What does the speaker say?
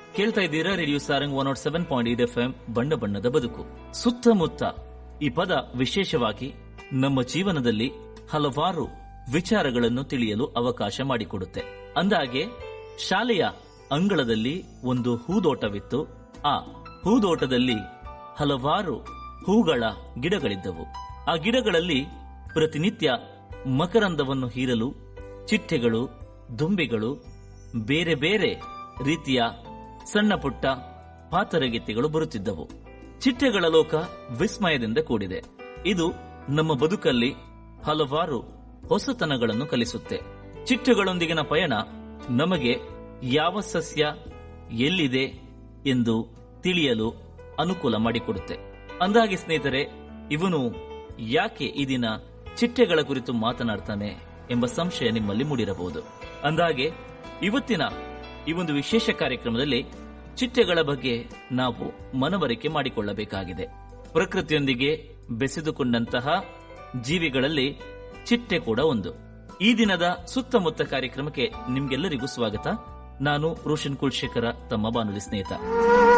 ಕೇಳ್ತಾ ಇದ್ದೀರಾ radio Sarang 107.8 FM ಬಣ್ಣ ಬಣ್ಣದ ಬದುಕು. ಸುತ್ತಮುತ್ತ ಈ ಪದ ವಿಶೇಷವಾಗಿ ನಮ್ಮ ಜೀವನದಲ್ಲಿ ಹಲವಾರು ವಿಚಾರಗಳನ್ನು ತಿಳಿಯಲು ಅವಕಾಶ ಮಾಡಿಕೊಡುತ್ತೆ. ಅಂದಾಗೆ ಶಾಲೆಯ ಅಂಗಳದಲ್ಲಿ ಒಂದು ಹೂದೋಟವಿತ್ತು. ಆ ಹೂದೋಟದಲ್ಲಿ ಹಲವಾರು ಹೂಗಳ ಗಿಡಗಳಿದ್ದವು. ಆ ಗಿಡಗಳಲ್ಲಿ ಪ್ರತಿನಿತ್ಯ ಮಕರಂದವನ್ನು ಹೀರಲು ಚಿಟ್ಟೆಗಳು, ದುಂಬಿಗಳು, ಬೇರೆ ಬೇರೆ ರೀತಿಯ ಸಣ್ಣ ಪುಟ್ಟ ಪಾತರಗಿತ್ತಿಗಳು ಬರುತ್ತಿದ್ದವು. ಚಿಟ್ಟೆಗಳ ಲೋಕ ವಿಸ್ಮಯದಿಂದ ಕೂಡಿದೆ. ಇದು ನಮ್ಮ ಬದುಕಲ್ಲಿ ಹಲವಾರು ಹೊಸತನಗಳನ್ನು ಕಲಿಸುತ್ತೆ. ಚಿಟ್ಟೆಗಳೊಂದಿಗಿನ ಪಯಣ ನಮಗೆ ಯಾವ ಸಸ್ಯ ಎಲ್ಲಿದೆ ಎಂದು ತಿಳಿಯಲು ಅನುಕೂಲ ಮಾಡಿಕೊಡುತ್ತೆ. ಅಂದಾಗೆ ಸ್ನೇಹಿತರೆ, ಇವನು ಯಾಕೆ ಈ ದಿನ ಚಿಟ್ಟೆಗಳ ಕುರಿತು ಮಾತನಾಡ್ತಾನೆ ಎಂಬ ಸಂಶಯ ನಿಮ್ಮಲ್ಲಿ ಮೂಡಿರಬಹುದು. ಅಂದಾಗೆ ಇವತ್ತಿನ ಈ ಒಂದು ವಿಶೇಷ ಕಾರ್ಯಕ್ರಮದಲ್ಲಿ ಚಿಟ್ಟೆಗಳ ಬಗ್ಗೆ ನಾವು ಮನವರಿಕೆ ಮಾಡಿಕೊಳ್ಳಬೇಕಾಗಿದೆ. ಪ್ರಕೃತಿಯೊಂದಿಗೆ ಬೆಸೆದುಕೊಂಡಂತಹ ಜೀವಿಗಳಲ್ಲಿ ಚಿಟ್ಟೆ ಕೂಡ ಒಂದು. ಈ ದಿನದ ಸುತ್ತಮುತ್ತ ಕಾರ್ಯಕ್ರಮಕ್ಕೆ ನಿಮ್ಗೆಲ್ಲರಿಗೂ ಸ್ವಾಗತ. ನಾನು ರೋಷನ್ ಕುಲಶೇಖರ, ತಮ್ಮ ಬಾನುಲಿ ಸ್ನೇಹಿತ.